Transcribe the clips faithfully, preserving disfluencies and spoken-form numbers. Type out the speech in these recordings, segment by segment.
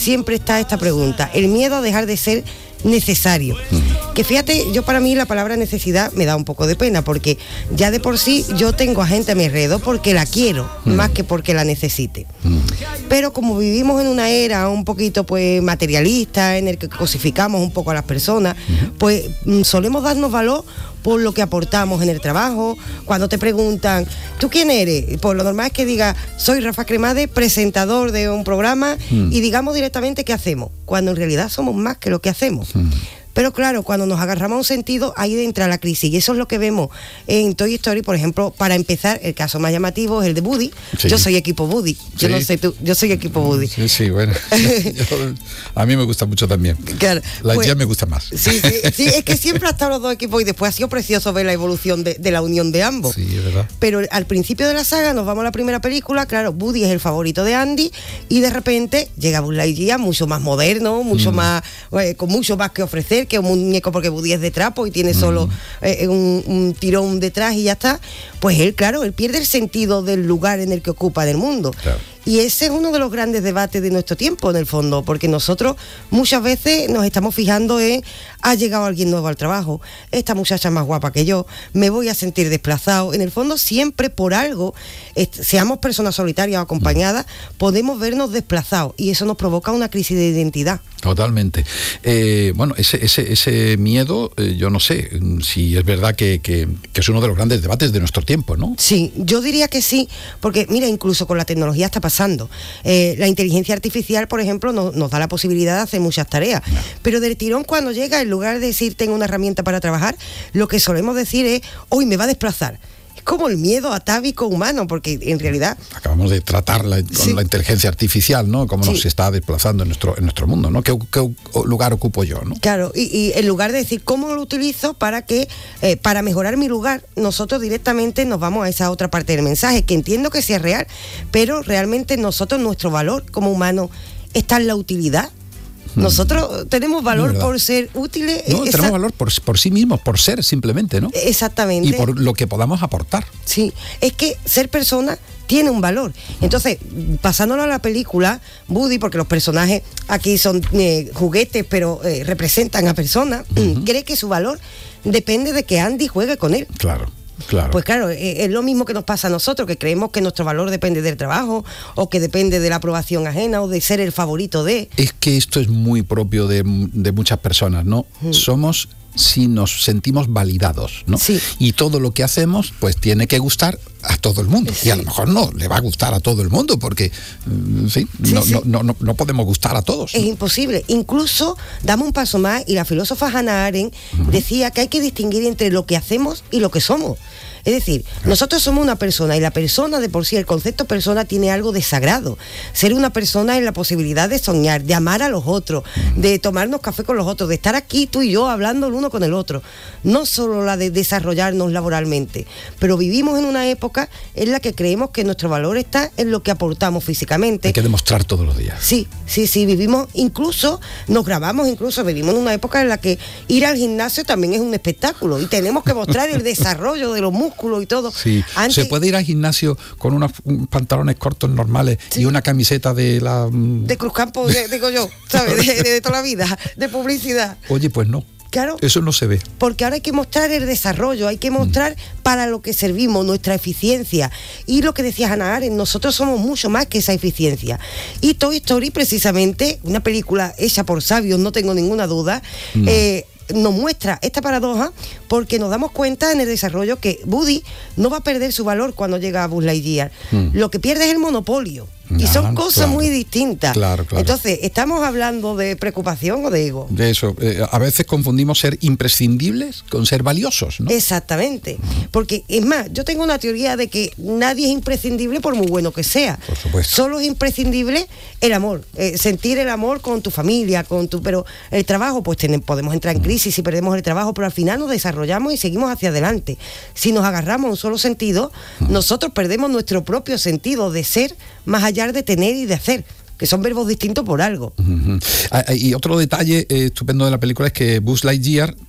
siempre está esta pregunta, el miedo a dejar de ser necesario. Mm. Que fíjate, yo para mí la palabra necesidad me da un poco de pena, porque ya de por sí yo tengo a gente a mi alrededor porque la quiero, mm. más que porque la necesite. Mm. Pero como vivimos en una era un poquito pues materialista, en el que cosificamos un poco a las personas, mm. pues mm, solemos darnos valor por lo que aportamos en el trabajo. Cuando te preguntan, ¿tú quién eres? Pues lo normal es que diga, soy Rafa Cremades, presentador de un programa, mm. y digamos directamente qué hacemos, cuando en realidad somos más que lo que hacemos. Mm. Pero claro, cuando nos agarramos a un sentido, ahí entra la crisis. Y eso es lo que vemos en Toy Story, por ejemplo. Para empezar, el caso más llamativo es el de Woody. Sí. Yo soy equipo Woody. Yo sí. no sé tú, yo soy equipo Woody. Sí, sí, bueno. Yo, a mí me gusta mucho también. Claro, la pues, idea me gusta más. Sí, sí, sí, es que siempre ha estado los dos equipos y después ha sido precioso ver la evolución de, de la unión de ambos. Sí, es verdad. Pero al principio de la saga, nos vamos a la primera película, claro, Woody es el favorito de Andy y de repente llega Buzz Lightyear, mucho más moderno, mucho mm. más, eh, con mucho más que ofrecer, que un muñeco, porque Woody es de trapo y tiene solo mm. eh, un, un tirón detrás y ya está. Pues él, claro, él pierde el sentido del lugar en el que ocupa en el mundo. Claro. Y ese es uno de los grandes debates de nuestro tiempo, en el fondo, porque nosotros muchas veces nos estamos fijando en, ha llegado alguien nuevo al trabajo, esta muchacha es más guapa que yo, me voy a sentir desplazado. En el fondo, siempre por algo, est- seamos personas solitarias o acompañadas, podemos vernos desplazados y eso nos provoca una crisis de identidad. Totalmente. Eh, bueno, ese, ese, ese miedo, eh, yo no sé si es verdad que, que, que es uno de los grandes debates de nuestro tiempo, ¿no? Sí, yo diría que sí, porque mira, incluso con la tecnología está pasando. Eh, la inteligencia artificial, por ejemplo, no, nos da la posibilidad de hacer muchas tareas, no. pero del tirón cuando llega, en lugar de decir tengo una herramienta para trabajar, lo que solemos decir es, hoy me va a desplazar. Como el miedo atávico humano, porque en realidad acabamos de tratar la, con sí. la inteligencia artificial, ¿no? Cómo sí. nos está desplazando en nuestro en nuestro mundo, ¿no? ¿Qué, qué lugar ocupo yo, ¿no? Claro, y, y en lugar de decir cómo lo utilizo para que eh, para mejorar mi lugar, nosotros directamente nos vamos a esa otra parte del mensaje, que entiendo que sea real, pero realmente nosotros, nuestro valor como humano está en la utilidad. Nosotros tenemos valor no, por ser útiles. No, esa... tenemos valor por, por sí mismos, por ser simplemente, ¿no? Exactamente. Y por lo que podamos aportar. Sí, es que ser persona tiene un valor. Entonces, pasándolo a la película, Woody, porque los personajes aquí son eh, juguetes, pero eh, representan a personas, uh-huh. cree que su valor depende de que Andy juegue con él. Claro. Claro. Pues claro, es lo mismo que nos pasa a nosotros, que creemos que nuestro valor depende del trabajo o que depende de la aprobación ajena o de ser el favorito de... Es que esto es muy propio de, de muchas personas, ¿no? Mm. Somos si nos sentimos validados, ¿no? Sí. Y todo lo que hacemos, pues tiene que gustar a todo el mundo. Sí. Y a lo mejor no le va a gustar a todo el mundo, porque ¿sí? Sí, no, sí. No, no, no, no podemos gustar a todos. Es ¿no? imposible. Incluso damos un paso más y la filósofa Hannah Arendt uh-huh. decía que hay que distinguir entre lo que hacemos y lo que somos. Es decir, claro. nosotros somos una persona y la persona de por sí, el concepto persona tiene algo de sagrado. Ser una persona es la posibilidad de soñar, de amar a los otros, uh-huh. de tomarnos café con los otros, de estar aquí tú y yo hablando el uno con el otro. No solo la de desarrollarnos laboralmente, pero vivimos en una época en la que creemos que nuestro valor está en lo que aportamos físicamente. Hay que demostrar todos los días. Sí, sí, sí, vivimos, incluso nos grabamos, incluso vivimos en una época en la que ir al gimnasio también es un espectáculo y tenemos que mostrar el desarrollo de los músculos y todo. Sí. Antes... ¿Se puede ir al gimnasio con unos pantalones cortos normales sí. y una camiseta de la... de Cruzcampo, digo yo, ¿sabes? De, de, de toda la vida, de publicidad. Oye, pues no. Claro, eso no se ve. Porque ahora hay que mostrar el desarrollo, hay que mostrar mm. para lo que servimos, nuestra eficiencia. Y lo que decía Hannah Arendt, nosotros somos mucho más que esa eficiencia. Y Toy Story, precisamente, una película hecha por sabios, no tengo ninguna duda, mm. eh, nos muestra esta paradoja porque nos damos cuenta en el desarrollo que Woody no va a perder su valor cuando llega a Buzz Lightyear. Mm. Lo que pierde es el monopolio. Y son ah, cosas claro, muy distintas. Claro, claro. Entonces, ¿estamos hablando de preocupación o de ego? De eso. Eh, a veces confundimos ser imprescindibles con ser valiosos, ¿no? Exactamente. Porque, es más, yo tengo una teoría de que nadie es imprescindible por muy bueno que sea. Por supuesto. Solo es imprescindible el amor. Eh, sentir el amor con tu familia, con tu... Pero el trabajo, pues ten, podemos entrar en crisis si perdemos el trabajo, pero al final nos desarrollamos y seguimos hacia adelante. Si nos agarramos a un solo sentido, uh-huh. nosotros perdemos nuestro propio sentido de ser más allá de tener y de hacer, que son verbos distintos por algo. Uh-huh. Ah, y otro detalle eh, estupendo de la película es que Buzz Lightyear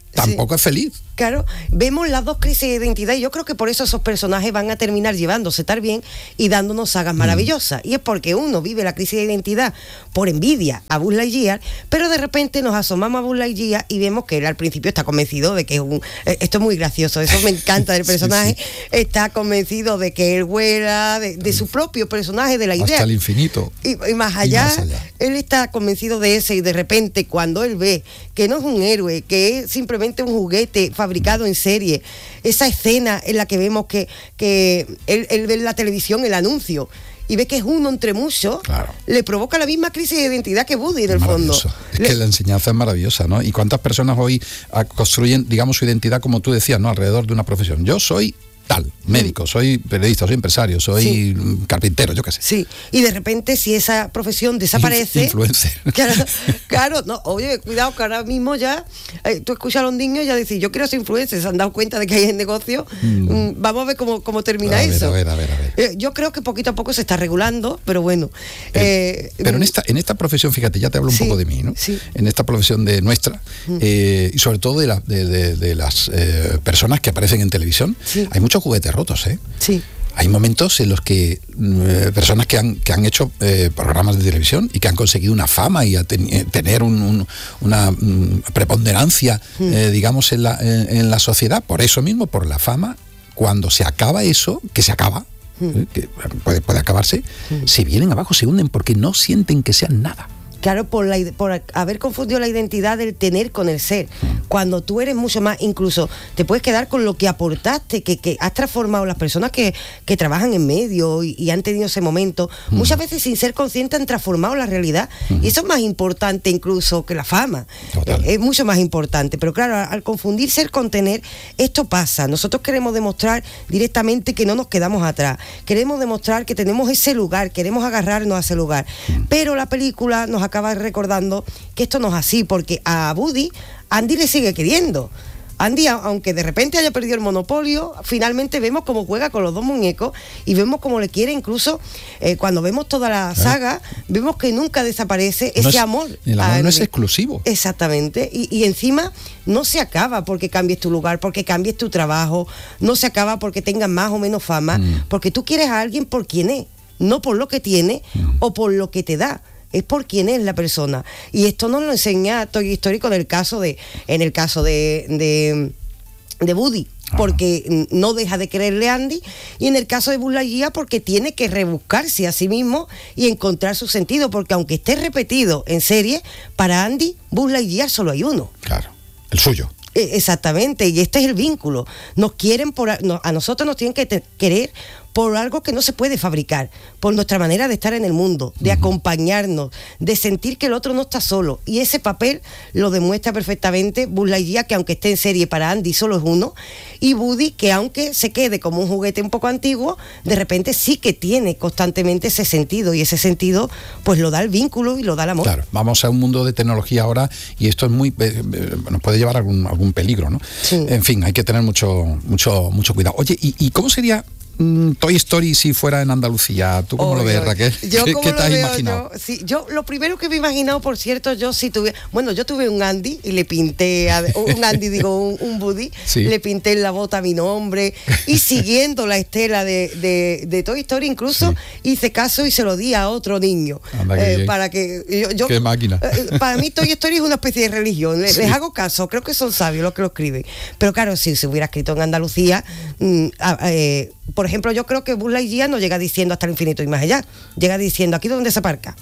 tampoco sí. es feliz. Claro, vemos las dos crisis de identidad y yo creo que por eso esos personajes van a terminar llevándose tan bien y dándonos sagas mm. maravillosas. Y es porque uno vive la crisis de identidad por envidia a Buzz Lightyear, pero de repente nos asomamos a Buzz Lightyear y vemos que él al principio está convencido de que es un... Esto es muy gracioso, eso me encanta del personaje. sí, sí. Está convencido de que él vuela, de, de su propio personaje, de la idea. Hasta el infinito. Y, y, más allá, y más allá, él está convencido de ese y de repente cuando él ve que no es un héroe, que es simplemente un juguete fabricado en serie, esa escena en la que vemos que, que él, él ve en la televisión el anuncio y ve que es uno entre muchos, claro. le provoca la misma crisis de identidad que Woody, del fondo. Es le... que la enseñanza es maravillosa, ¿no? Y cuántas personas hoy construyen, digamos, su identidad, como tú decías, ¿no? Alrededor de una profesión. Yo soy tal, médico, soy periodista, soy empresario, soy sí. carpintero, yo qué sé. Sí, y de repente si esa profesión desaparece... Influencer. Claro, claro, no, oye, cuidado que ahora mismo ya, eh, tú escuchas a los niños ya decir, yo quiero ser influencer, se han dado cuenta de que hay en negocio, mm. Mm, vamos a ver cómo, cómo termina a ver, eso. A ver, a ver, a ver. Eh, yo creo que poquito a poco se está regulando, pero bueno. Eh, pero en esta, en esta profesión, fíjate, ya te hablo un sí, poco de mí, ¿no? Sí. En esta profesión de nuestra, mm. eh, y sobre todo de, la, de, de, de las eh, personas que aparecen en televisión, sí. hay muchos juguetes rotos, ¿eh? Sí. Hay momentos en los que eh, personas que han, que han hecho eh, programas de televisión y que han conseguido una fama y a ten, tener un, un, una um, preponderancia, mm. eh, digamos, en la, en, en la sociedad, por eso mismo, por la fama, cuando se acaba eso, que se acaba, mm. eh, que puede, puede acabarse, mm. se vienen abajo, se hunden porque no sienten que sean nada. Claro, por, la, por haber confundido la identidad del tener con el ser. Cuando tú eres mucho más, incluso te puedes quedar con lo que aportaste, que, que has transformado. Las personas que, que trabajan en medio y, y han tenido ese momento, uh-huh. muchas veces sin ser conscientes han transformado la realidad. Uh-huh. Y eso es más importante incluso que la fama. Eh, es mucho más importante. Pero claro, al, al confundir ser con tener, esto pasa. Nosotros queremos demostrar directamente que no nos quedamos atrás. Queremos demostrar que tenemos ese lugar, queremos agarrarnos a ese lugar. Uh-huh. Pero la película nos acaba recordando que esto no es así, porque a Woody Andy le sigue queriendo. Andy, aunque de repente haya perdido el monopolio, finalmente vemos cómo juega con los dos muñecos y vemos cómo le quiere, incluso eh, cuando vemos toda la saga, vemos que nunca desaparece ese no es, amor. El amor no es exclusivo. Exactamente, y, y encima no se acaba porque cambies tu lugar, porque cambies tu trabajo, no se acaba porque tengas más o menos fama, mm. porque tú quieres a alguien por quien es, no por lo que tiene mm. o por lo que te da. Es por quién es la persona. Y esto nos lo enseña Toy Story con el caso de, en el caso de, de, de Woody, porque Ajá. no deja de quererle a Andy, y en el caso de Buzz Lightyear porque tiene que rebuscarse a sí mismo y encontrar su sentido, porque aunque esté repetido en serie, para Andy, Buzz Lightyear solo hay uno. Claro, el suyo. Exactamente, y este es el vínculo. Nos quieren por, no, a nosotros nos tienen que te, querer por algo que no se puede fabricar, por nuestra manera de estar en el mundo, de uh-huh. acompañarnos, de sentir que el otro no está solo. Y ese papel lo demuestra perfectamente Buzz Lightyear, que aunque esté en serie para Andy solo es uno, y Woody, que aunque se quede como un juguete un poco antiguo, de repente sí que tiene constantemente ese sentido, y ese sentido pues lo da el vínculo y lo da el amor. Claro, vamos a un mundo de tecnología ahora y esto es muy eh, nos puede llevar a algún, algún peligro, ¿no? Sí. En fin, hay que tener mucho, mucho, mucho cuidado. Oye, ¿y, y cómo sería Toy Story si fuera en Andalucía? ¿Tú cómo oh, lo ves, Raquel? Yo, ¿Qué, ¿qué te has veo, imaginado? Yo, sí, yo lo primero que me he imaginado, por cierto, yo si tuve, bueno, yo tuve un Andy y le pinté, a, un Andy digo, un, un Woody, sí. le pinté en la bota mi nombre y siguiendo la estela de, de, de Toy Story, incluso sí. hice caso y se lo di a otro niño. Anda, eh, para que yo, yo, qué máquina. Eh, para mí Toy Story es una especie de religión, les, sí. les hago caso, creo que son sabios los que lo escriben. Pero claro, si se hubiera escrito en Andalucía, mm, eh, por ejemplo, yo creo que Buzz Lightyear no llega diciendo hasta el infinito y más allá, llega diciendo aquí donde se aparca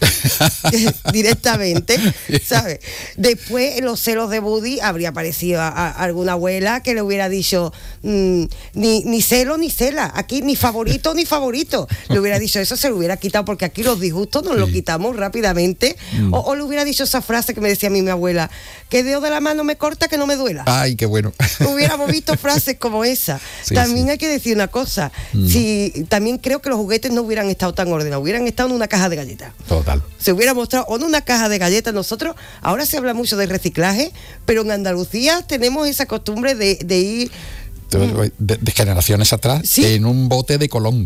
directamente, ¿sabes? Después en los celos de Woody habría aparecido a, a alguna abuela que le hubiera dicho mmm, ni, ni celo ni cela, aquí ni favorito ni favorito, le hubiera dicho eso, se lo hubiera quitado, porque aquí los disgustos nos sí. lo quitamos rápidamente. mm. o, o le hubiera dicho esa frase que me decía a mí mi abuela, que dedo de la mano me corta que no me duela. Ay, qué bueno. Hubiéramos visto frases como esa. Sí, también sí. hay que decir una cosa, mm. si también creo que los juguetes no hubieran estado tan ordenados, hubieran estado en una caja de galletas. Total. Se hubiera mostrado o en una caja de galletas. Nosotros, ahora se habla mucho de reciclaje, pero en Andalucía tenemos esa costumbre de, de ir... De, de generaciones atrás, ¿sí? En un bote de Colón.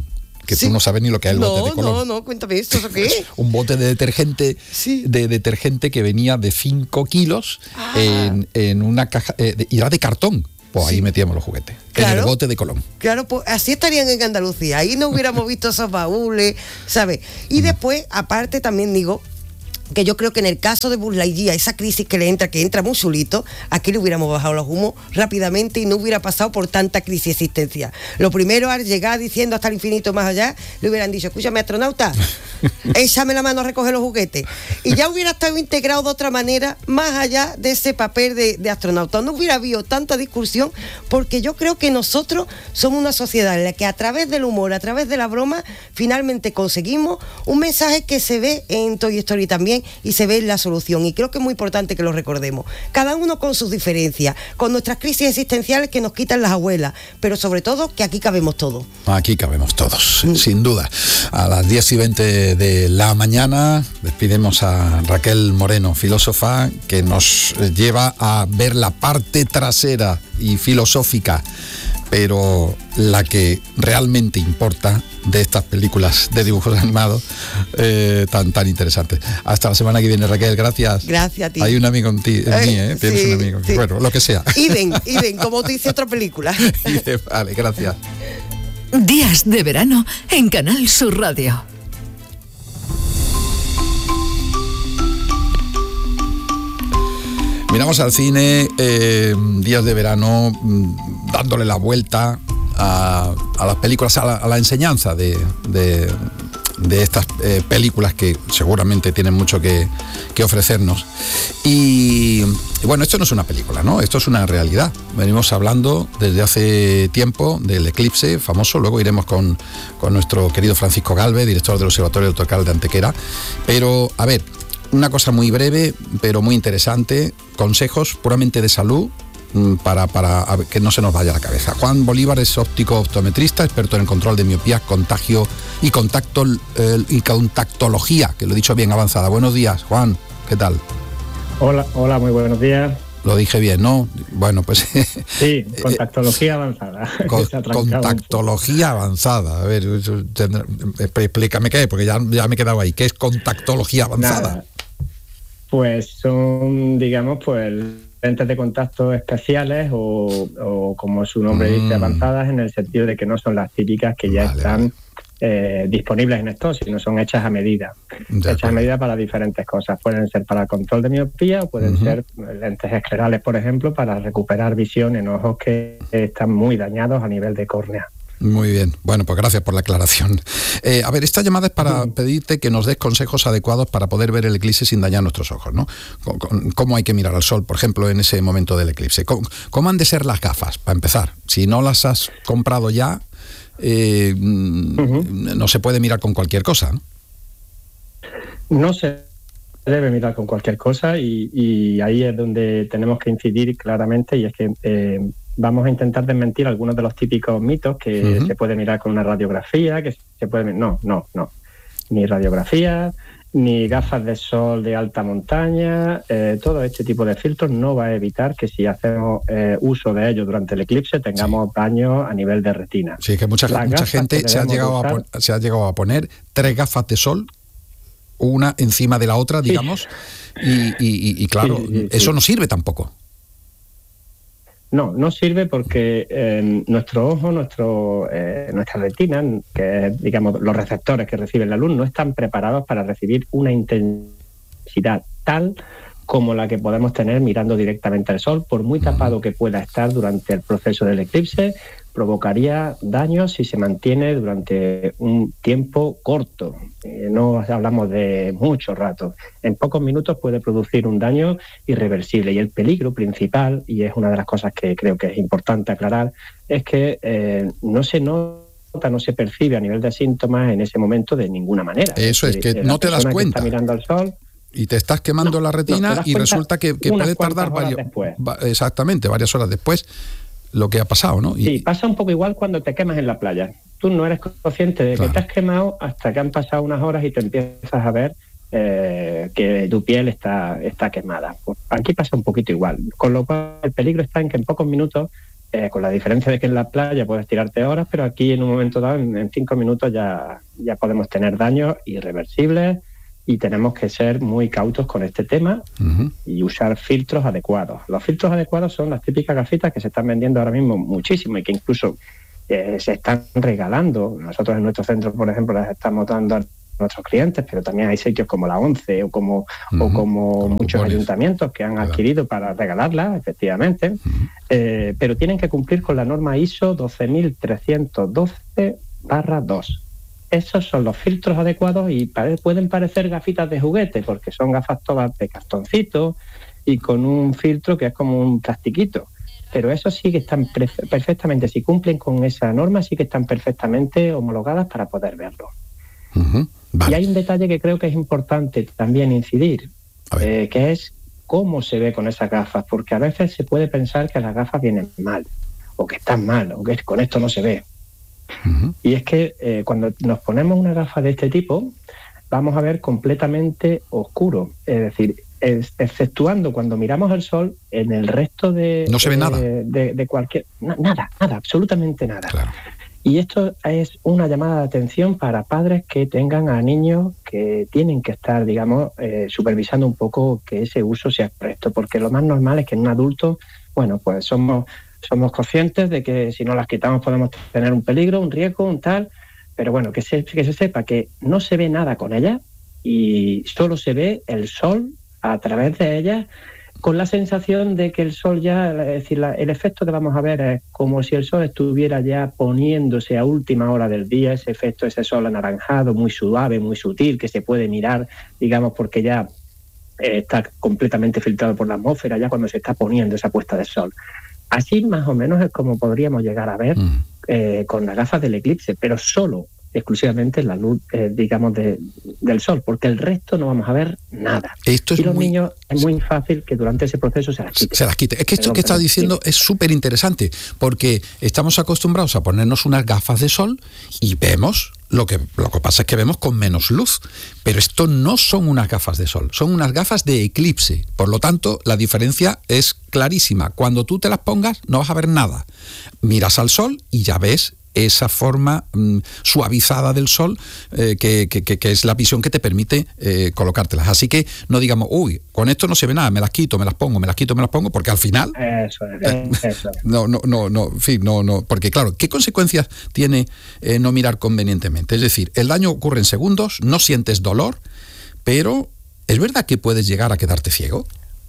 que sí. tú no sabes ni lo que es el no, bote de Colón. No, no, cuéntame esto, ¿eso qué es? Un bote de detergente, sí. de detergente que venía de cinco kilos ah. en, en una caja, eh, de, y era de cartón. Pues sí. ahí metíamos los juguetes, claro, en el bote de Colón. Claro, pues así estarían en Andalucía, ahí no hubiéramos visto esos baúles, ¿sabes? Y mm. después, aparte también digo, que yo creo que en el caso de Buzz Lightyear, esa crisis que le entra, que entra muy chulito, aquí le hubiéramos bajado los humos rápidamente y no hubiera pasado por tanta crisis existencial. Lo primero, al llegar diciendo hasta el infinito más allá, le hubieran dicho, escúchame, astronauta, échame la mano a recoger los juguetes. Y ya hubiera estado integrado de otra manera, más allá de ese papel de, de astronauta. No hubiera habido tanta discusión, porque yo creo que nosotros somos una sociedad en la que a través del humor, a través de la broma, finalmente conseguimos un mensaje que se ve en Toy Story también, y se ve la solución, y creo que es muy importante que lo recordemos, cada uno con sus diferencias, con nuestras crisis existenciales que nos quitan las abuelas, pero sobre todo que aquí cabemos todos. Aquí cabemos todos, mm. sin duda. A las diez y veinte de la mañana despedimos a Raquel Moreno, filósofa, que nos lleva a ver la parte trasera y filosófica, pero la que realmente importa de estas películas de dibujos animados eh, tan tan interesantes. Hasta la semana que viene, Raquel, gracias. Gracias a ti. Hay un amigo en ti, en eh, mí, ¿eh? Tienes sí, un amigo. Sí. Bueno, lo que sea. Iden, Iden, como te dice otra película. Vale, gracias. Días de verano en Canal Sur Radio. Miramos al cine, eh, días de verano, dándole la vuelta a, a las películas, a la, a la enseñanza de, de, de estas eh, películas que seguramente tienen mucho que, que ofrecernos. Y, y bueno, esto no es una película, ¿no? Esto es una realidad. Venimos hablando desde hace tiempo del eclipse famoso, luego iremos con, con nuestro querido Francisco Galvez, director del Observatorio Autocal de Antequera. Pero, a ver, una cosa muy breve, pero muy interesante, consejos puramente de salud para, para que no se nos vaya la cabeza. Juan Bolívar es óptico optometrista, experto en el control de miopías, contagio y contacto eh, y contactología, que lo he dicho bien avanzada. Buenos días, Juan, ¿qué tal? Hola, hola, muy buenos días. Lo dije bien, ¿no? Bueno, pues... Sí, contactología avanzada. Con, contactología avanzada. A ver, tendrá, explícame qué, porque ya, ya me he quedado ahí. ¿Qué es contactología avanzada? Nada. Pues son, digamos, pues lentes de contacto especiales o, o como su nombre mm. dice, avanzadas, en el sentido de que no son las típicas que ya vale, están vale. Eh, disponibles en stock, sino son hechas a medida. Ya, hechas pues. a medida para diferentes cosas. Pueden ser para el control de miopía o pueden uh-huh. ser lentes esclerales, por ejemplo, para recuperar visión en ojos que están muy dañados a nivel de córnea. Muy bien, bueno, pues gracias por la aclaración. Eh, a ver, esta llamada es para pedirte que nos des consejos adecuados para poder ver el eclipse sin dañar nuestros ojos, ¿no? ¿Cómo hay que mirar al sol, por ejemplo, en ese momento del eclipse? ¿Cómo, cómo han de ser las gafas, para empezar? Si no las has comprado ya, eh, uh-huh. no se puede mirar con cualquier cosa, ¿no? No se debe mirar con cualquier cosa y, y ahí es donde tenemos que incidir claramente, y es que... Eh, vamos a intentar desmentir algunos de los típicos mitos que uh-huh. se puede mirar con una radiografía, que se puede... No, no, no. Ni radiografía, ni gafas de sol de alta montaña, eh, todo este tipo de filtros no va a evitar que si hacemos eh, uso de ellos durante el eclipse tengamos sí. daño a nivel de retina. Sí, que mucha, mucha gente se ha, llegado a pon- se ha llegado a poner tres gafas de sol, una encima de la otra, digamos, sí. y, y, y claro, sí, sí, sí, eso sí. no sirve tampoco. No, no sirve porque eh, nuestro ojo, nuestro, eh, nuestra retina, que es, digamos, los receptores que reciben la luz, no están preparados para recibir una intensidad tal como la que podemos tener mirando directamente al sol. Por muy tapado que pueda estar durante el proceso del eclipse, provocaría daños si se mantiene durante un tiempo corto. Eh, no hablamos de mucho rato. En pocos minutos puede producir un daño irreversible. Y el peligro principal, y es una de las cosas que creo que es importante aclarar, es que eh, no se nota, no se percibe a nivel de síntomas en ese momento de ninguna manera. Eso es, que no te das cuenta. Que está mirando al sol, y te estás quemando no, la retina no, y resulta que, que puede tardar varios, va, exactamente, varias horas después lo que ha pasado, ¿no? Y, sí, pasa un poco igual cuando te quemas en la playa. Tú no eres consciente de claro. que te has quemado hasta que han pasado unas horas y te empiezas a ver eh, que tu piel está, está quemada. Pues aquí pasa un poquito igual, con lo cual el peligro está en que en pocos minutos eh, con la diferencia de que en la playa puedes tirarte horas, pero aquí en un momento dado, en, en cinco minutos ya, ya podemos tener daños irreversibles y tenemos que ser muy cautos con este tema uh-huh. y usar filtros adecuados. Los filtros adecuados son las típicas gafitas que se están vendiendo ahora mismo muchísimo y que incluso eh, se están regalando. Nosotros en nuestro centro, por ejemplo, las estamos dando a nuestros clientes, pero también hay sitios como la ONCE o como, uh-huh. o como, como muchos cupones. Ayuntamientos que han claro. adquirido para regalarlas, efectivamente, uh-huh. eh, pero tienen que cumplir con la norma I S O doce mil trescientos doce barra dos. Esos son los filtros adecuados y pare- pueden parecer gafitas de juguete porque son gafas todas de cartoncito y con un filtro que es como un plastiquito. Pero eso sí que están pre- perfectamente, si cumplen con esa norma, sí que están perfectamente homologadas para poder verlo. Uh-huh. Vale. Y hay un detalle que creo que es importante también incidir, eh, que es cómo se ve con esas gafas, porque a veces se puede pensar que las gafas vienen mal, o que están mal, o que con esto no se ve. Uh-huh. Y es que eh, cuando nos ponemos una gafa de este tipo, vamos a ver completamente oscuro. Es decir, es, exceptuando cuando miramos el sol, en el resto de... No se ve eh, nada. De, de cualquier... Na, nada, nada, absolutamente nada. Claro. Y esto es una llamada de atención para padres que tengan a niños que tienen que estar, digamos, eh, supervisando un poco que ese uso sea correcto, porque lo más normal es que en un adulto, bueno, pues somos... Somos conscientes de que si no las quitamos podemos tener un peligro, un riesgo, un tal, pero bueno, que se, que se sepa que no se ve nada con ellas y solo se ve el sol a través de ellas, con la sensación de que el sol ya, es decir, la, el efecto que vamos a ver es como si el sol estuviera ya poniéndose a última hora del día, ese efecto, ese sol anaranjado, muy suave, muy sutil, que se puede mirar, digamos, porque ya eh, está completamente filtrado por la atmósfera, ya cuando se está poniendo esa puesta de sol. Así más o menos es como podríamos llegar a ver mm. eh, con las gafas del eclipse, pero solo, exclusivamente la luz, eh, digamos, de, del sol, porque el resto no vamos a ver nada. Esto es y los muy... niños es muy fácil que durante ese proceso se las quite. Se las quite. Es que esto Perdón, que está diciendo sí. es súper interesante, porque estamos acostumbrados a ponernos unas gafas de sol y vemos... Lo que, lo que pasa es que vemos con menos luz, pero esto no son unas gafas de sol, son unas gafas de eclipse. Por lo tanto, la diferencia es clarísima. Cuando tú te las pongas, no vas a ver nada. Miras al sol y ya ves esa forma mmm, suavizada del sol, eh, que, que, que es la visión que te permite eh, colocártelas. Así que no digamos, uy, con esto no se ve nada, me las quito, me las pongo, me las quito, me las pongo, porque al final... Eso es, eh, eso es. No, no, no, no, en fin, no, no, porque claro, ¿qué consecuencias tiene eh, no mirar convenientemente? Es decir, el daño ocurre en segundos, no sientes dolor, pero ¿es verdad que puedes llegar a quedarte ciego?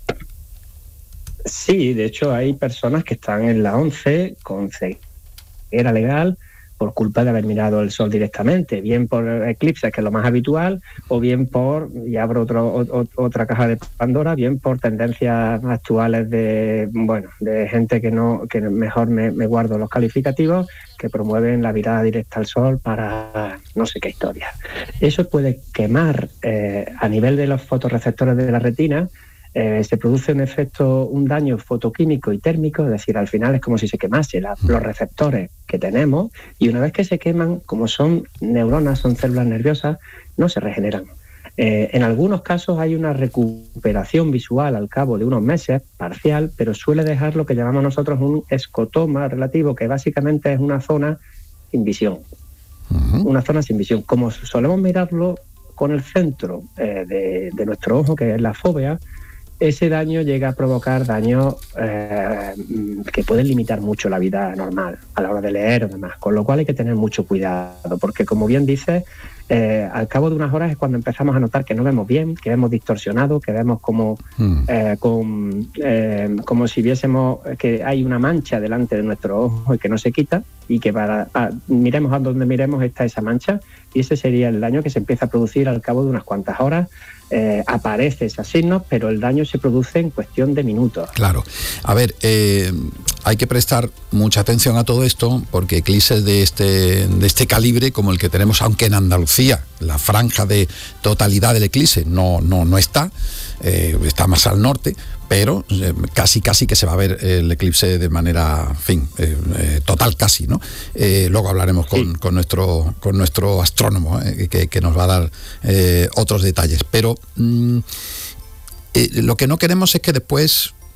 Sí, de hecho hay personas que están en la ONCE con ceguera legal por culpa de haber mirado el sol directamente, bien por eclipses, que es lo más habitual, o bien por, y abro otro, o, otra caja de Pandora, bien por tendencias actuales de, bueno, de gente que no, que mejor me, me guardo los calificativos, que promueven la mirada directa al sol para no sé qué historia. Eso puede quemar eh, a nivel de los fotorreceptores de la retina. Eh, se produce un efecto, un daño fotoquímico y térmico, es decir, al final es como si se quemase la, los receptores que tenemos, y una vez que se queman, como son neuronas, son células nerviosas, no se regeneran. Eh, en algunos casos hay una recuperación visual al cabo de unos meses, parcial, pero suele dejar lo que llamamos nosotros un escotoma relativo, que básicamente es una zona sin visión. Uh-huh. Una zona sin visión. Como solemos mirarlo con el centro eh, de, de nuestro ojo, que es la fóvea, ese daño llega a provocar daños eh, que pueden limitar mucho la vida normal a la hora de leer o demás, con lo cual hay que tener mucho cuidado, porque como bien dices, eh, al cabo de unas horas es cuando empezamos a notar que no vemos bien, que vemos distorsionado, que vemos como, mm. eh, con, eh, como si viésemos que hay una mancha delante de nuestro ojo y que no se quita, y que para a, miremos a donde miremos está esa mancha, y ese sería el daño que se empieza a producir al cabo de unas cuantas horas. Eh, aparece esos signos, pero el daño se produce en cuestión de minutos. Claro. A ver, eh, hay que prestar mucha atención a todo esto, porque eclipses de este, de este calibre, como el que tenemos, aunque en Andalucía la franja de totalidad del eclipse no, no, no está, eh, está más al norte, pero eh, casi casi que se va a ver el eclipse de manera, en fin, eh, eh, total casi, ¿no? Eh, luego hablaremos con, sí. con, nuestro, con nuestro astrónomo, eh, que, que nos va a dar eh, otros detalles. Pero mm, eh, lo que no queremos es que después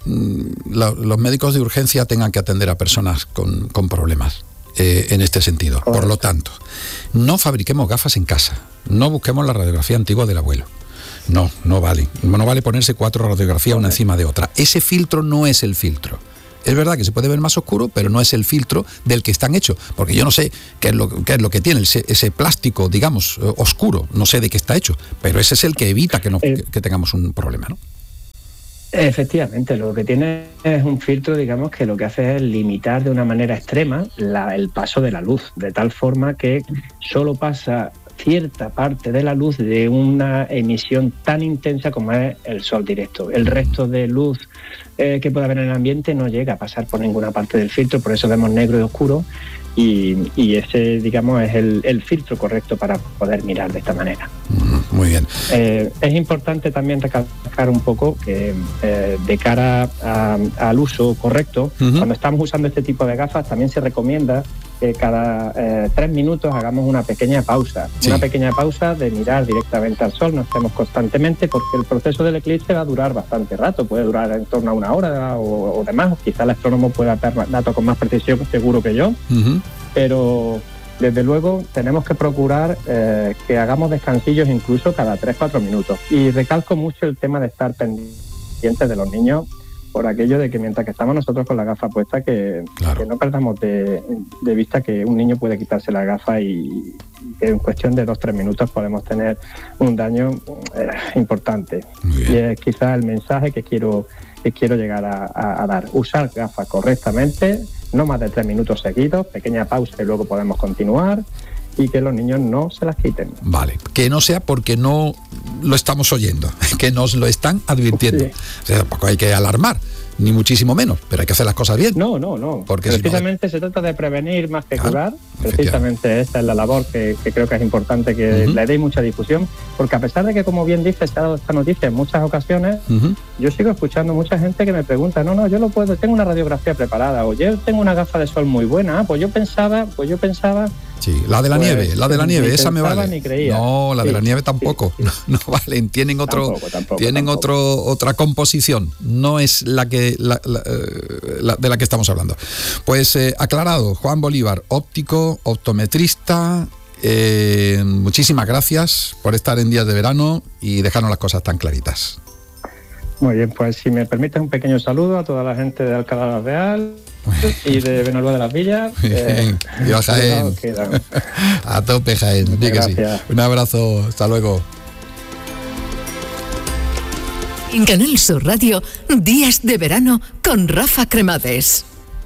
la, los médicos de urgencia tengan que atender a personas con, con problemas eh, en este sentido. Por lo tanto, no fabriquemos gafas en casa, no busquemos la radiografía antigua del abuelo. No, no vale. No vale ponerse cuatro radiografías una encima de otra. Ese filtro no es el filtro. Es verdad que se puede ver más oscuro, pero no es el filtro del que están hechos. Porque yo no sé qué es lo, qué es lo que tiene ese, ese plástico, digamos, oscuro. No sé de qué está hecho. Pero ese es el que evita que, no, eh, que, que tengamos un problema, ¿no? Efectivamente, lo que tiene es un filtro, digamos, que lo que hace es limitar de una manera extrema la, el paso de la luz. De tal forma que solo pasa cierta parte de la luz de una emisión tan intensa como es el sol directo. El resto de luz eh, que puede haber en el ambiente no llega a pasar por ninguna parte del filtro, por eso vemos negro y oscuro, y, y ese, digamos, es el, el filtro correcto para poder mirar de esta manera. Muy bien. Eh, es importante también recalcar un poco que eh, de cara a, al uso correcto, uh-huh. cuando estamos usando este tipo de gafas, también se recomienda que cada eh, tres minutos hagamos una pequeña pausa, sí. una pequeña pausa de mirar directamente al sol, no estemos constantemente, porque el proceso del eclipse va a durar bastante rato, puede durar en torno a una hora o, o demás, quizá el astrónomo pueda dar datos con más precisión, seguro que yo, uh-huh. pero desde luego tenemos que procurar eh, que hagamos descansillos incluso cada tres cuatro minutos. Y recalco mucho el tema de estar pendientes de los niños, por aquello de que mientras que estamos nosotros con la gafa puesta, que, claro. que no perdamos de, de vista que un niño puede quitarse la gafa y que en cuestión de dos tres minutos podemos tener un daño eh, importante. Y es quizás el mensaje que quiero, que quiero llegar a, a, a dar. Usar gafas correctamente, no más de tres minutos seguidos, pequeña pausa y luego podemos continuar, y que los niños no se las quiten. Vale, que no sea porque no lo estamos oyendo, que nos lo están advirtiendo. Sí. O sea, tampoco hay que alarmar, ni muchísimo menos, pero hay que hacer las cosas bien. No, no, no. Porque precisamente si no... se trata de prevenir más que curar. Ah, precisamente esta es la labor que, que creo que es importante que uh-huh. le deis mucha difusión, porque a pesar de que, como bien dices, se ha dado esta noticia en muchas ocasiones, uh-huh. yo sigo escuchando mucha gente que me pregunta, no, no, yo lo puedo, tengo una radiografía preparada, o yo tengo una gafa de sol muy buena, ah, pues yo pensaba, pues yo pensaba... Sí, la de la pues, nieve, la de la nieve, esa me vale. Ni creía. No, la sí, de la nieve tampoco, sí, sí. No, no valen, tienen otro, tampoco, tampoco, tienen tampoco. otro, otra composición, no es la que la, la, la, de la que estamos hablando. Pues eh, aclarado, Juan Bolívar, óptico, optometrista, eh, muchísimas gracias por estar en Días de Verano y dejarnos las cosas tan claritas. Muy bien, pues si me permites un pequeño saludo a toda la gente de Alcalá la Real y de Benalúa de las Villas. Eh, y a Jaén. A tope, Jaén. Sí que sí. Un abrazo, hasta luego. En Canal Sur Radio, Días de Verano con Rafa Cremades.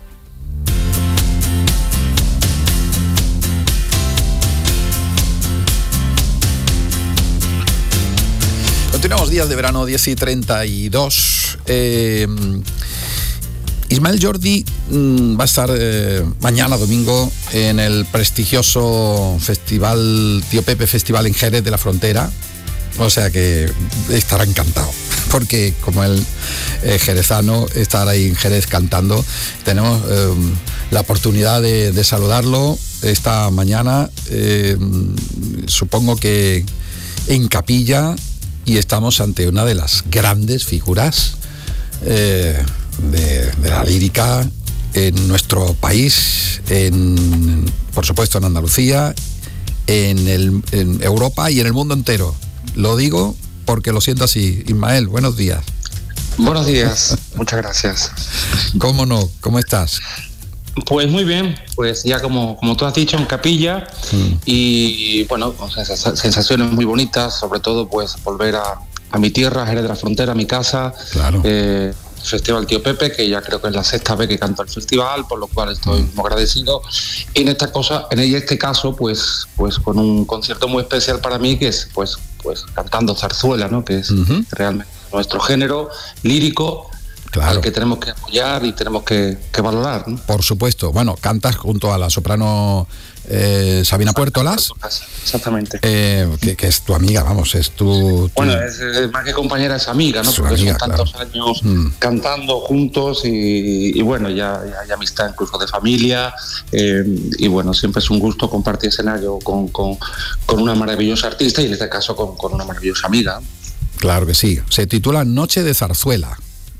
Continuamos, Días de Verano, diez y treinta y dos. Eh, Ismael Jordi mmm, va a estar eh, mañana domingo en el prestigioso festival Tío Pepe Festival en Jerez de la Frontera, o sea que estará encantado, porque como el eh, jerezano, estar ahí en Jerez cantando, tenemos eh, la oportunidad de, de saludarlo esta mañana, eh, supongo que en capilla, y estamos ante una de las grandes figuras eh, de, de la lírica en nuestro país, en, por supuesto en Andalucía, en, el, en Europa y en el mundo entero. Lo digo porque lo siento así. Ismael, buenos días. Buenos días, muchas gracias. ¿Cómo no? ¿Cómo estás? Pues muy bien, pues ya como, como tú has dicho, en capilla, mm. y bueno, con sensaciones muy bonitas, sobre todo pues volver a, a mi tierra, Jerez de la Frontera, a mi casa, claro. eh, Festival Tío Pepe, que ya creo que es la sexta vez que canto el festival, por lo cual estoy muy agradecido. Y en esta cosa, en este caso, pues, pues con un concierto muy especial para mí, que es pues, pues cantando zarzuela, ¿no? Que es uh-huh. realmente nuestro género lírico. Claro. Al que tenemos que apoyar y tenemos que, que valorar, ¿no? Por supuesto. Bueno, cantas junto a la soprano eh, Sabina Puertolas. Exactamente. Eh, que, que es tu amiga, vamos, es tu... tu... Bueno, es, es más que compañera, es amiga, ¿no? Porque amiga, son tantos claro. años mm. cantando juntos y, y bueno, ya, ya hay amistad incluso de familia, eh, y bueno, siempre es un gusto compartir escenario con, con, con una maravillosa artista y en este caso con, con una maravillosa amiga. Claro que sí. Se titula Noche de Zarzuela.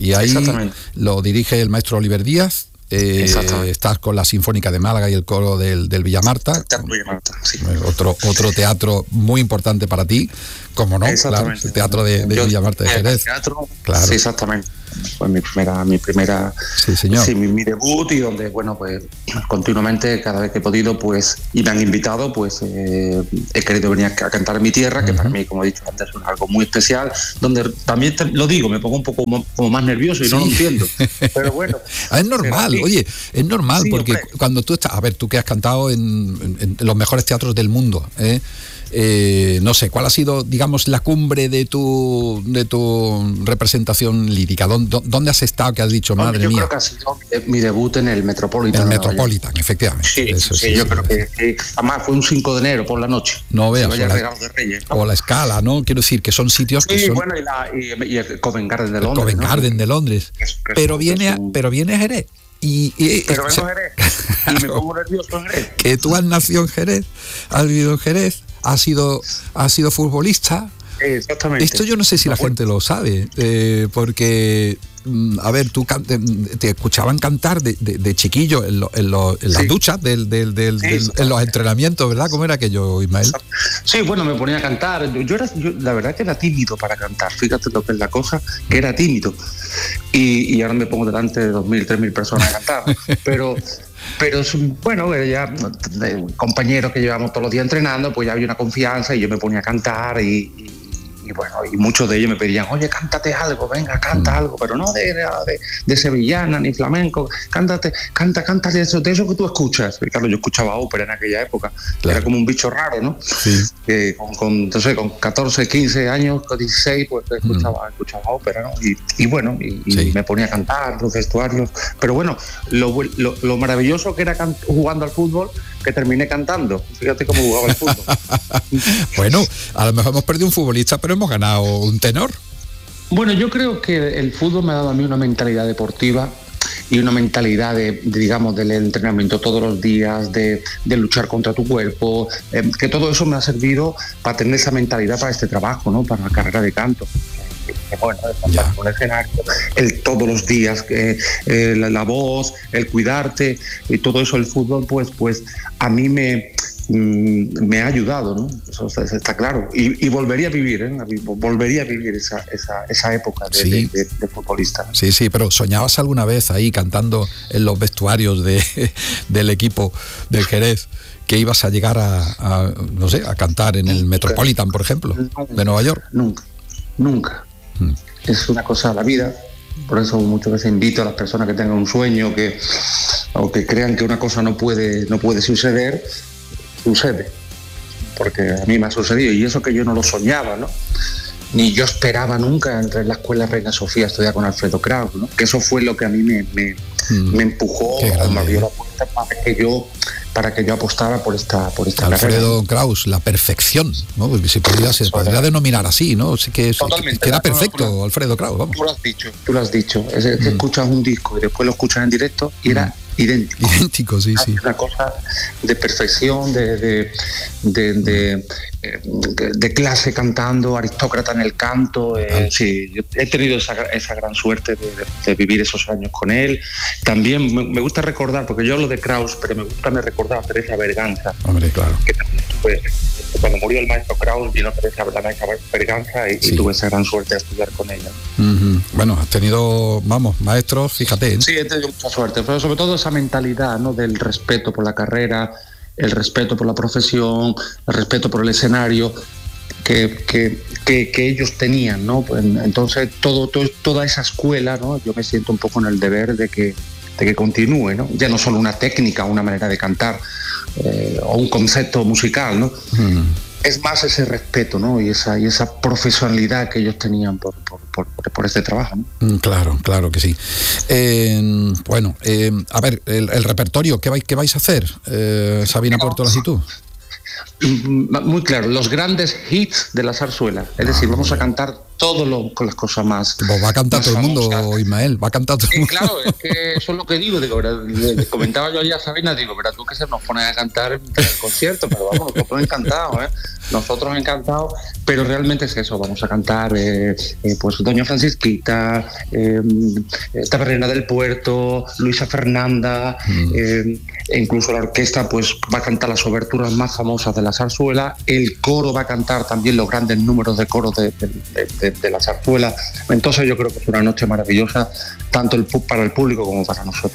Y ahí lo dirige el maestro Oliver Díaz. Eh, estás con la Sinfónica de Málaga y el coro del, del Villamarta, Villamarta sí. otro, otro teatro muy importante para ti, como no, claro, el teatro de, de Villamarta de Jerez. Teatro, claro. Sí, exactamente. Fue mi primera, mi primera, sí, señor. Sí, mi, mi debut, y donde, bueno, pues continuamente, cada vez que he podido, pues, y me han invitado, pues eh, he querido venir a, a cantar en mi tierra, que uh-huh. para mí, como he dicho antes, es algo muy especial, donde también te, lo digo, me pongo un poco como, como más nervioso y sí. no lo entiendo. Pero bueno. Es normal, pero, oye, es normal, sí, porque hombre. Cuando tú estás, a ver, tú que has cantado en, en, en los mejores teatros del mundo, ¿eh? Eh, no sé, ¿cuál ha sido, digamos, la cumbre de tu de tu representación lírica? ¿Dónde, dónde has estado que has dicho, madre yo mía? Yo creo que ha sido mi debut en el Metropolitan. El Metropolitan, efectivamente. Sí, Eso, sí, sí, yo sí, creo sí. Que, que además fue un cinco de enero por la noche. No veas. O la, de Reyes, ¿no? o la Scala, ¿no? Quiero decir que son sitios que sí, son... bueno, y, la, y, y el Covent Garden de Londres. El Covent ¿no? Garden de Londres. Que es, que pero, es, viene a, un... pero viene a Jerez. Y, y, pero o sea, vengo a Jerez. Y me pongo nervioso en Jerez. Que tú has nacido en Jerez, has vivido en Jerez, has sido, has sido futbolista. Exactamente. Esto yo no sé si la gente lo sabe, eh, porque, a ver, tú can- te escuchaban cantar de, de, de chiquillo en, lo, en, lo, en las sí. duchas, del, del, del, sí, del, en los entrenamientos, ¿verdad? ¿Cómo era aquello, Ismael? Sí, bueno, me ponía a cantar. Yo era, yo, la verdad que era tímido para cantar, fíjate lo que es la cosa, que era tímido. Y, y ahora me pongo delante de dos mil, tres mil personas a cantar. Pero... Pero bueno, ya compañeros que llevamos todos los días entrenando, pues ya había una confianza y yo me ponía a cantar y, y, y bueno, y muchos de ellos me pedían, oye, cántate algo, venga, canta algo, pero no de, de, de sevillana ni flamenco, cántate, canta, canta de eso, de eso que tú escuchas. Y claro, yo escuchaba ópera en aquella época, claro. Era como un bicho raro, ¿no? Sí. Que con, con, entonces, con catorce, quince años, con dieciséis, pues escuchaba, mm. escuchaba ópera, ¿no? Y, y bueno, y, y sí. me ponía a cantar los vestuarios. Pero bueno, lo, lo, lo maravilloso que era can- jugando al fútbol, que terminé cantando. Fíjate cómo jugaba el fútbol. Bueno, a lo mejor hemos perdido un futbolista, pero hemos ganado un tenor. Bueno, yo creo que el fútbol me ha dado a mí una mentalidad deportiva y una mentalidad de, de digamos, del entrenamiento todos los días, de, de luchar contra tu cuerpo, eh, que todo eso me ha servido para tener esa mentalidad para este trabajo, ¿no? Para la carrera de canto. Que, bueno, el un escenario, el todos los días, eh, eh, la, la voz, el cuidarte y todo eso, el fútbol, pues, pues a mí me, mm, me ha ayudado, ¿no? Eso está, está claro. Y, y volvería a vivir, ¿eh? Volvería a vivir esa, esa, esa época de, sí. de, de, de futbolista. Sí, sí, pero ¿soñabas alguna vez ahí cantando en los vestuarios de, del equipo del Jerez que ibas a llegar a, a, no sé, a cantar en el Metropolitan, por ejemplo, nunca, de Nueva York? Nunca, nunca. Hmm. Es una cosa de la vida. Por eso muchas veces invito a las personas que tengan un sueño, que o que crean que una cosa no puede, no puede suceder, sucede. Porque a mí me ha sucedido, y eso que yo no lo soñaba, ¿no? Ni yo esperaba nunca entrar en la escuela Reina Sofía a estudiar con Alfredo Kraus, ¿no? Que eso fue lo que a mí me, me, mm. me empujó, me abrió la puerta para que yo para que yo apostara por esta por esta Alfredo carrera. Kraus, la perfección, ¿no? Porque se podría, se podría denominar así, ¿no? Sí que, que, que era perfecto, no, no, Alfredo Kraus, vamos. Tú lo has dicho, tú lo has dicho. Es que mm. escuchas un disco y después lo escuchas en directo y era mm. idéntico. Idéntico, sí, sí. Una cosa de perfección, de de, de, de, de, de clase cantando, aristócrata en el canto. Eh, sí, yo he tenido esa, esa gran suerte de, de, de vivir esos años con él. También me, me gusta recordar, porque yo hablo de Kraus, pero me gusta me recordar a Teresa Berganza. Hombre, claro. Que también tuve, cuando murió el maestro Kraus, vino Teresa Berganza y, sí. y tuve esa gran suerte de estudiar con ella. Uh-huh. Bueno, has tenido, vamos, maestros, fíjate, ¿eh? Sí, he tenido mucha suerte, pero sobre todo esa mentalidad, ¿no? Del respeto por la carrera, el respeto por la profesión, el respeto por el escenario que, que, que, que ellos tenían, ¿no? Pues, entonces todo, todo, toda esa escuela, ¿no? Yo me siento un poco en el deber de que, de que continúe, ¿no? Ya no solo una técnica, una manera de cantar eh, o un concepto musical, ¿no? Mm. Es más ese respeto, ¿no? Y esa y esa profesionalidad que ellos tenían por, por, por, por este trabajo, ¿no? Claro, claro que sí. Eh, bueno, eh, a ver, el, el repertorio, ¿qué vais, qué vais a hacer, eh, Sabina Puerto Las y tú? muy claro, los grandes hits de la zarzuela. Es decir, vamos a cantar todo lo, con las cosas más. Pues va a cantar todo el mundo, famosas. Ismael, va a cantar todo el Sí, mundo. claro, es que eso es lo que digo, digo, ¿verdad? Le, le comentaba yo ayer a Sabina, digo, verás tú que se nos pone a cantar en el concierto, pero vamos, nosotros encantados, ¿eh? Nosotros encantados, pero realmente es eso, vamos a cantar eh, eh, pues Doña Francisquita, eh, Tabernera del Puerto, Luisa Fernanda, mm. eh, e incluso la orquesta pues va a cantar las oberturas más famosas de la zarzuela, el coro va a cantar también los grandes números de coro de, de, de, de la zarzuela. Entonces yo creo que es una noche maravillosa, tanto el, para el público como para nosotros.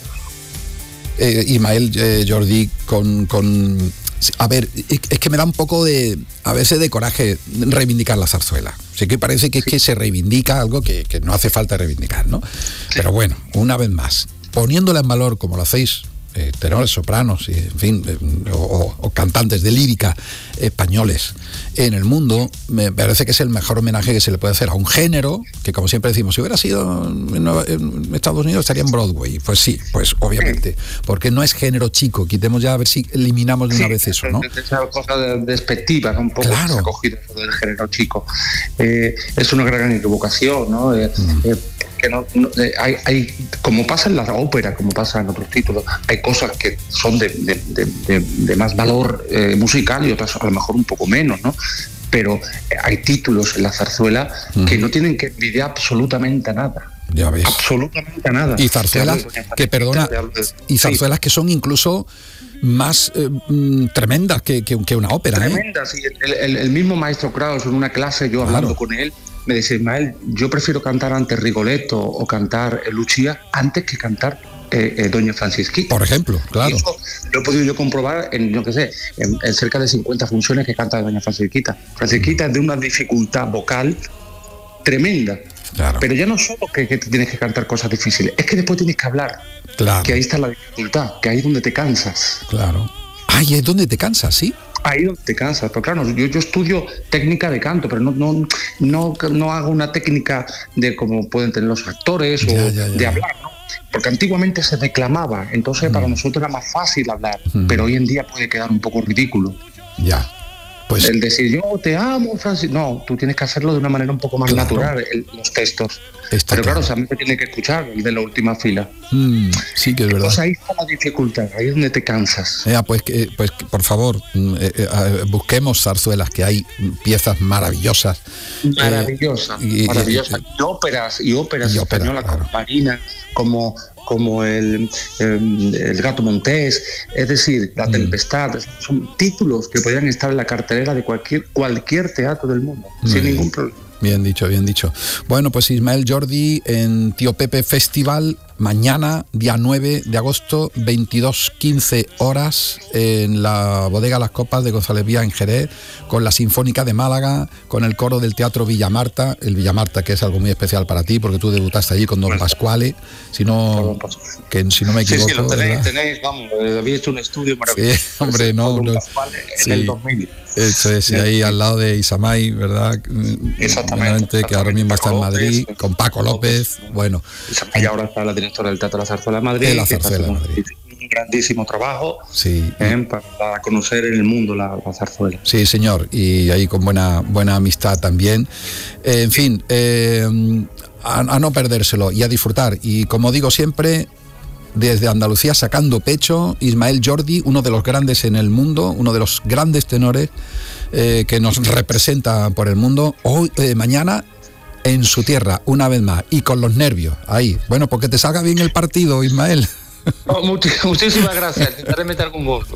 Eh, Ismael eh, Jordi, con, con... A ver, es que me da un poco de, a veces de coraje reivindicar la zarzuela. Sí que parece que es que se reivindica algo que, que no hace falta reivindicar, ¿no? Sí. Pero bueno, una vez más, poniéndola en valor como lo hacéis, eh, tenores, sopranos, y, en fin, eh, o, o cantantes de lírica españoles en el mundo, me parece que es el mejor homenaje que se le puede hacer a un género que, como siempre decimos, si hubiera sido en, Nueva, en Estados Unidos estaría en Broadway. Pues sí, pues obviamente, porque no es género chico. Quitemos ya a ver si eliminamos de una sí, vez eso, ¿no? Esa cosa despectiva, ¿no? Un poco claro. Se ha cogido eso del género chico. Eh, es una gran equivocación, ¿no? Eh, mm. eh, que no, no eh, hay, hay, como pasa en la ópera, como pasa en otros títulos, hay cosas que son de, de, de, de, de más valor eh, musical y otras a lo mejor un poco menos, ¿no? Pero hay títulos en la zarzuela mm. que no tienen que envidiar absolutamente a nada. Ya ves. Absolutamente a nada. Y zarzuelas que, perdona, y zarzuelas sí. que son incluso más eh, tremendas que, que, que una ópera. Tremendas, ¿eh? Y el, el, el mismo maestro Kraus en una clase, yo hablando claro. con él, me decía, Ismael, yo prefiero cantar antes Rigoletto o cantar Lucia antes que cantar eh, eh, Doña Francisquita. Por ejemplo, claro. Y eso lo he podido yo comprobar en, yo qué sé, en, en cerca de cincuenta funciones que canta Doña Francisquita. Francisquita es de una dificultad vocal tremenda. Claro. Pero ya no solo que, que tienes que cantar cosas difíciles, es que después tienes que hablar. Claro. Que ahí está la dificultad, que ahí es donde te cansas. Claro. Ahí es donde te cansas, ¿sí? Ahí es donde te cansas. Pero claro, yo, yo estudio técnica de canto, pero no, no, no, no hago una técnica de como pueden tener los actores o ya, ya, ya. de hablar, ¿no? Porque antiguamente se declamaba, entonces mm. para nosotros era más fácil hablar, mm. pero hoy en día puede quedar un poco ridículo. Ya. Pues, el decir yo te amo, Francis, no, tú tienes que hacerlo de una manera un poco más claro. natural, el, los textos. Está pero claro, también te tiene que escuchar el de la última fila. Mm, sí, que es verdad. Pues ahí está la dificultad, ahí es donde te cansas. Ya, pues, eh, pues por favor, eh, eh, busquemos zarzuelas, que hay piezas maravillosas. Maravillosas, eh, maravillosas. Y, y, y óperas, y óperas y españolas ópera, como Marina, como... como el, el, el Gato Montés, es decir, La Tempestad, mm. son títulos que podrían estar en la cartelera de cualquier, cualquier teatro del mundo, mm. sin ningún problema. Bien dicho, bien dicho. Bueno, pues Ismael Jordi en Tío Pepe Festival, mañana, día nueve de agosto, veintidós quince horas, en la Bodega Las Copas de González Vía en Jerez, con la Sinfónica de Málaga, con el coro del Teatro Villamarta, el Villamarta, que es algo muy especial para ti, porque tú debutaste allí con Don bueno, Pasquale, si no, que, si no me equivoco. Sí, sí, lo tenéis, tenéis vamos, habéis hecho un estudio maravilloso. Sí, hombre, no, no. Pasquale en sí. el dos mil. Eso es, sí, ahí al lado de Isamay, ¿verdad? Exactamente. Que ahora mismo está en Madrid, López, con Paco López, López. Bueno. Isamay ahora está la directora del Teatro de la Zarzuela de Madrid. De la Zarzuela de Madrid. Un grandísimo trabajo sí. eh, para conocer en el mundo la, la zarzuela. Sí, señor, y ahí con buena, buena amistad también. Eh, en fin, eh, a, a no perdérselo y a disfrutar. Y como digo siempre, desde Andalucía sacando pecho, Ismael Jordi, uno de los grandes en el mundo, uno de los grandes tenores eh, que nos representa por el mundo. Hoy, eh, mañana, en su tierra, una vez más, y con los nervios, ahí. Bueno, porque te salga bien el partido, Ismael. Oh, much- muchísimas gracias, intentaré meter algún gol.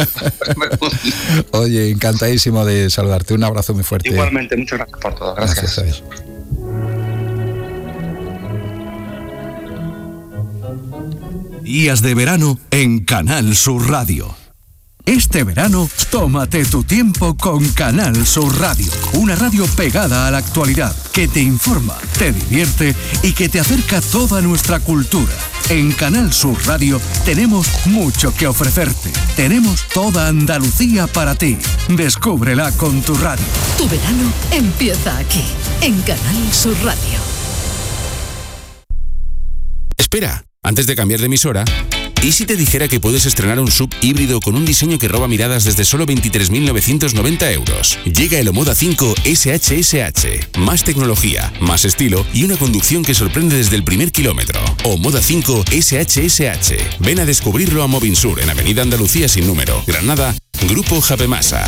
Oye, encantadísimo de saludarte, un abrazo muy fuerte. Igualmente, muchas gracias por todo, gracias. Gracias a Dios. Días de verano en Canal Sur Radio. Este verano, tómate tu tiempo con Canal Sur Radio, una radio pegada a la actualidad, que te informa, te divierte y que te acerca toda nuestra cultura. En Canal Sur Radio tenemos mucho que ofrecerte. Tenemos toda Andalucía para ti. Descúbrela con tu radio. Tu verano empieza aquí, en Canal Sur Radio. Espera, antes de cambiar de emisora, ¿Y si te dijera que puedes estrenar un sub híbrido con un diseño que roba miradas desde solo veintitrés mil novecientos noventa euros? Llega el Omoda cinco S H S H. Más tecnología, más estilo y una conducción que sorprende desde el primer kilómetro. Omoda cinco S H S H. Ven a descubrirlo a Movinsur en Avenida Andalucía sin número, Granada, Grupo Japemasa.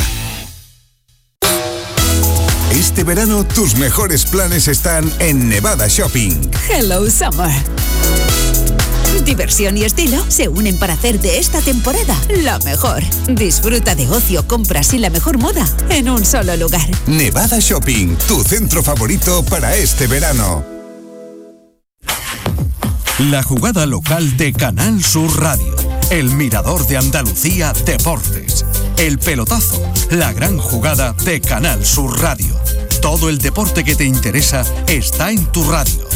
Este verano tus mejores planes están en Nevada Shopping. Hello Summer. Diversión y estilo se unen para hacer de esta temporada la mejor. Disfruta de ocio, compras y la mejor moda en un solo lugar. Nevada Shopping, tu centro favorito para este verano. La jugada local de Canal Sur Radio. El Mirador de Andalucía Deportes. El pelotazo. La gran jugada de Canal Sur Radio. Todo el deporte que te interesa está en tu radio.